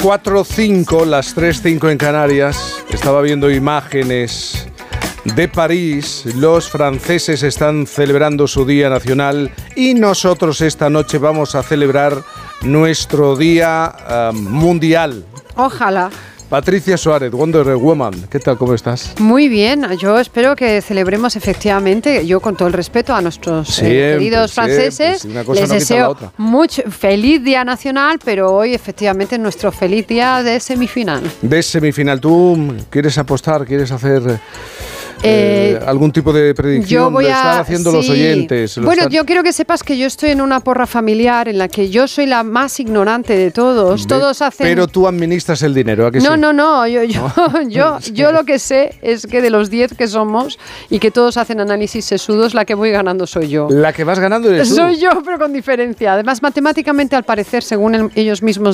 4:05, las 3:05 en Canarias. Estaba viendo imágenes de París. Los franceses están celebrando su Día Nacional y nosotros esta noche vamos a celebrar nuestro Día Mundial. Ojalá. Patricia Suárez, Wonder Woman, ¿qué tal? ¿Cómo estás? Muy bien, yo espero que celebremos efectivamente, yo con todo el respeto a nuestros queridos franceses, les deseo mucho feliz Día Nacional, pero hoy efectivamente es nuestro feliz día de semifinal. De semifinal, ¿tú quieres apostar, quieres hacer algún tipo de predicción? Lo están haciendo los oyentes. Bueno, yo quiero que sepas que yo estoy en una porra familiar en la que yo soy la más ignorante de todos. Todos hacen... Pero tú administras el dinero, ¿a qué sí? No, yo lo que sé es que de los 10 que somos y que todos hacen análisis sesudos, la que voy ganando soy yo. La que vas ganando eres tú. Soy yo, pero con diferencia. Además, matemáticamente, al parecer, según ellos mismos